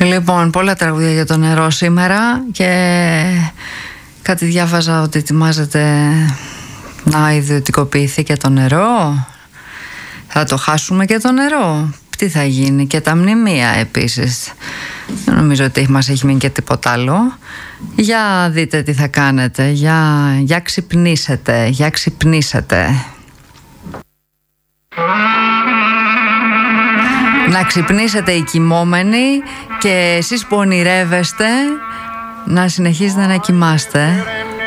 Λοιπόν, πολλά τραγούδια για το νερό σήμερα και κάτι διάβαζα ότι ετοιμάζεται να ιδιωτικοποιηθεί και το νερό. Θα το χάσουμε και το νερό. Τι θα γίνει, και τα μνημεία επίσης. Δεν νομίζω ότι μας έχει μείνει και τίποτα άλλο. Για δείτε τι θα κάνετε, για ξυπνήσετε, για ξυπνήσετε. Να ξυπνήσετε οι κοιμόμενοι και εσείς που ονειρεύεστε να συνεχίζετε να κοιμάστε.